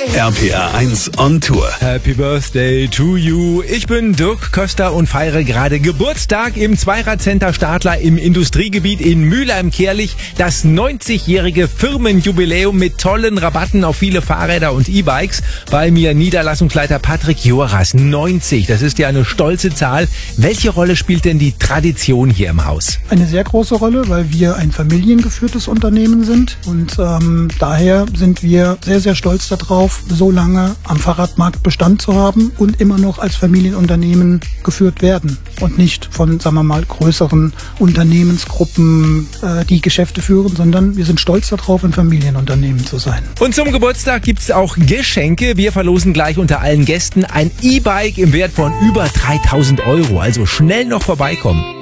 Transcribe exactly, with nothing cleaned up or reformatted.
R P R eins on Tour. Happy Birthday to you. Ich bin Dirk Köster und feiere gerade Geburtstag im Zweirad-Center Stadler im Industriegebiet in Mülheim-Kärlich. Das neunzigjährige Firmenjubiläum mit tollen Rabatten auf viele Fahrräder und E-Bikes. Bei mir Niederlassungsleiter Patrick Joras. neunzig, das ist ja eine stolze Zahl. Welche Rolle spielt denn die Tradition hier im Haus? Eine sehr große Rolle, weil wir ein familiengeführtes Unternehmen sind. Und ähm, daher sind wir sehr, sehr stolz darauf, so lange am Fahrradmarkt Bestand zu haben und immer noch als Familienunternehmen geführt werden und nicht von, sagen wir mal, größeren Unternehmensgruppen, äh, die Geschäfte führen, sondern wir sind stolz darauf, ein Familienunternehmen zu sein. Und zum Geburtstag gibt's auch Geschenke. Wir verlosen gleich unter allen Gästen ein E-Bike im Wert von über dreitausend Euro. Also schnell noch vorbeikommen.